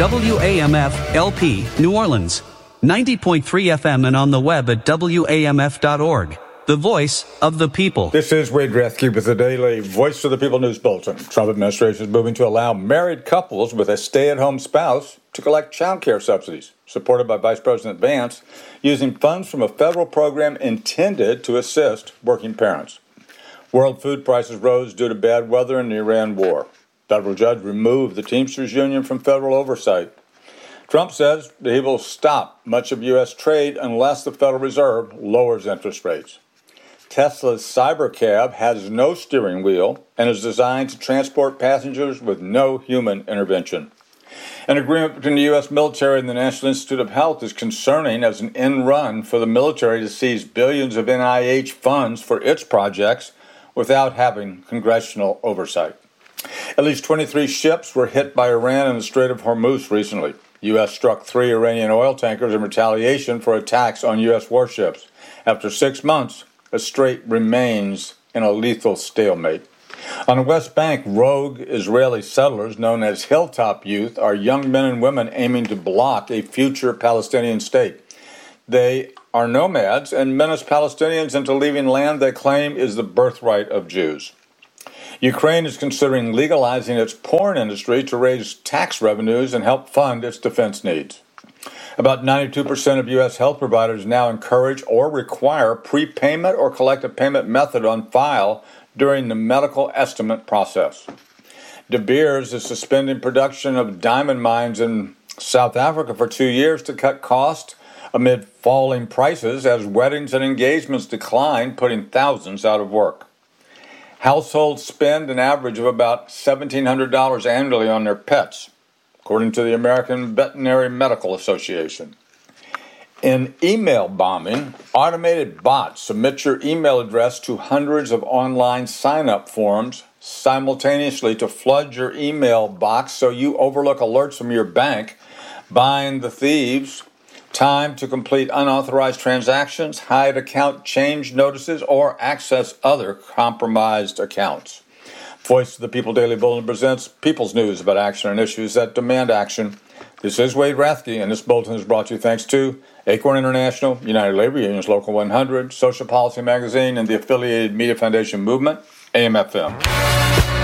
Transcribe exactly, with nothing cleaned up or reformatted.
W A M F L P, New Orleans. ninety point three F M and on the web at W A M F dot org. The voice of the people. This is Wade Rathke with the daily Voice of the People News Bulletin. Trump administration is moving to allow married couples with a stay-at-home spouse to collect child care subsidies, supported by Vice President Vance, using funds from a federal program intended to assist working parents. World food prices rose due to bad weather and the Iran war. Federal judge removed the Teamsters Union from federal oversight. Trump says that he will stop much of U S trade unless the Federal Reserve lowers interest rates. Tesla's Cybercab has no steering wheel and is designed to transport passengers with no human intervention. An agreement between the U S military and the National Institute of Health is concerning as an end run for the military to seize billions of N I H funds for its projects without having congressional oversight. At least twenty-three ships were hit by Iran in the Strait of Hormuz recently. U S struck three Iranian oil tankers in retaliation for attacks on U S warships. After six months, the strait remains in a lethal stalemate. On the West Bank, rogue Israeli settlers known as Hilltop Youth are young men and women aiming to block a future Palestinian state. They are nomads and menace Palestinians into leaving land they claim is the birthright of Jews. Ukraine is considering legalizing its porn industry to raise tax revenues and help fund its defense needs. About ninety-two percent of U S health providers now encourage or require prepayment or collective payment method on file during the medical estimate process. De Beers is suspending production of diamond mines in South Africa for two years to cut costs amid falling prices as weddings and engagements decline, putting thousands out of work. Households spend an average of about seventeen hundred dollars annually on their pets, according to the American Veterinary Medical Association. In email bombing, automated bots submit your email address to hundreds of online sign-up forms simultaneously to flood your email box so you overlook alerts from your bank, buying the thieves time to complete unauthorized transactions, hide account change notices, or access other compromised accounts. Voice of the People Daily Bulletin presents People's News about action and issues that demand action. This is Wade Rathke, and this bulletin is brought to you thanks to Acorn International, United Labor Unions Local one hundred, Social Policy Magazine, and the affiliated Media Foundation Movement, A M F M.